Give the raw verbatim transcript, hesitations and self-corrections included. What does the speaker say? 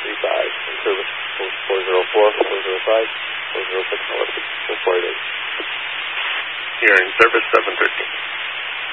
three five. In service, four zero four, four zero five, four zero six, four four eight. Here in service seven thirteen.